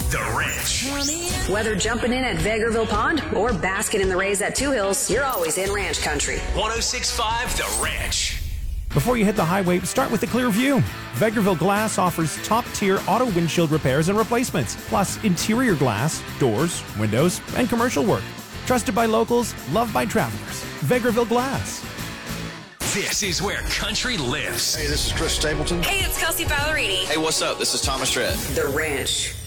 The Ranch. Whether jumping in at Vegreville Pond or basking in the rays at Two Hills, you're always in ranch country. 106.5 The Ranch. Before you hit the highway, start with a clear view. Vegreville Glass offers top-tier auto windshield repairs and replacements, plus interior glass, doors, windows, and commercial work. Trusted by locals, loved by travelers. Vegreville Glass. This is where country lives. Hey, this is Chris Stapleton. Hey, it's Kelsey Ballerini. Hey, what's up? This is Thomas Dredd. The Ranch.